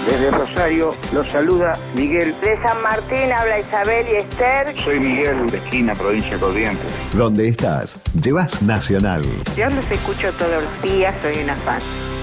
Desde Rosario los saluda Miguel. De San Martín habla Isabel y Esther. Soy Miguel, de Esquina, provincia de Corrientes. Donde estás, llevas Nacional. Yo los escucho todos los días, soy una fan.